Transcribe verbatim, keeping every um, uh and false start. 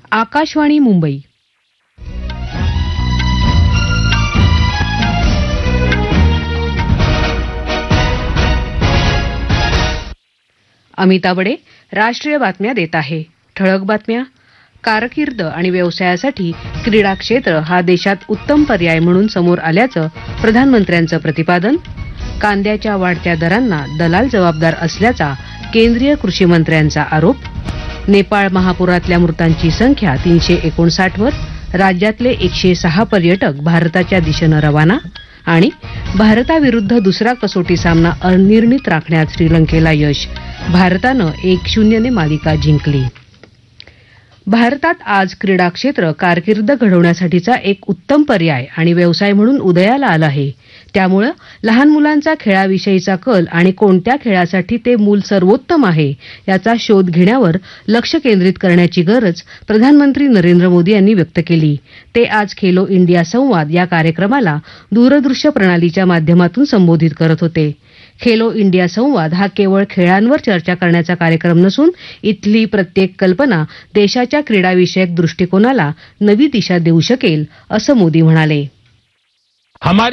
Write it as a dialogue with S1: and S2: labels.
S1: आकाशवाणी मुंबई. अमिता बडे राष्ट्रीय बातम्या देत आहे. ठळक बातम्या. कारकीर्द आणि व्यवसायासाठी क्रीडा क्षेत्र हा देशात उत्तम पर्याय म्हणून समोर आल्याचं प्रधानमंत्र्यांचं प्रतिपादन. कांद्याच्या वाढत्या दरांना दलाल जबाबदार असल्याचा केंद्रीय कृषी मंत्र्यांचा आरोप. नेपाळ महापुरातल्या मृतांची संख्या तीनशे एकोणसाठ वर. राज्यातले एकशे सहा पर्यटक भारताच्या दिशेनं रवाना. आणि भारताविरुद्ध दुसरा कसोटी सामना अनिर्णित राखण्यात श्रीलंकेला यश. भारतानं एक शून्यने मालिका जिंकली. भारतात आज क्रीडा क्षेत्र कारकीर्द घडवण्यासाठीचा एक उत्तम पर्याय आणि व्यवसाय म्हणून उदयाला आला आहे. त्यामुळे लहान मुलांचा खेळाविषयीचा कल आणि कोणत्या खेळासाठी ते मूल सर्वोत्तम आहे याचा शोध घेण्यावर लक्ष केंद्रित करण्याची गरज प्रधानमंत्री नरेंद्र मोदी यांनी व्यक्त केली. ते आज खेलो इंडिया संवाद या कार्यक्रमाला दूरदृश्य प्रणालीच्या माध्यमातून संबोधित करत होते. खेलो इंडिया संवाद हा केवळ खेळांवर चर्चा करण्याचा कार्यक्रम नसून इथली प्रत्येक कल्पना देशाच्या क्रीडाविषयक दृष्टिकोनाला नवी दिशा देऊ शकेल, असं मोदी म्हणाले.